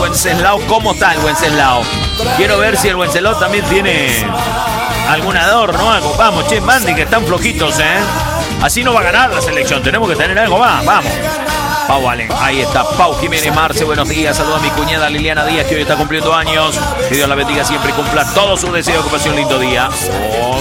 Wenceslao. ¿Cómo está el Wenceslao? Quiero ver si el Wenceslao también tiene algún adorno, algo. Vamos, che, Mandy, que están flojitos, Así no va a ganar la selección. Tenemos que tener algo más. Vamos. Pau Allen, ahí está Pau Jiménez Marce, buenos días, saludo a mi cuñada Liliana Díaz, que hoy está cumpliendo años. Que Dios la bendiga siempre y cumpla todos sus deseos, que pase un lindo día.